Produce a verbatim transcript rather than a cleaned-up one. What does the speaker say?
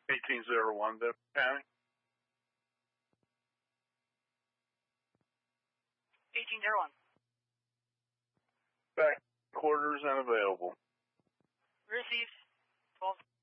eighteen zero one, Deputy County. eighteen zero one. Back quarters unavailable. Received. twelve.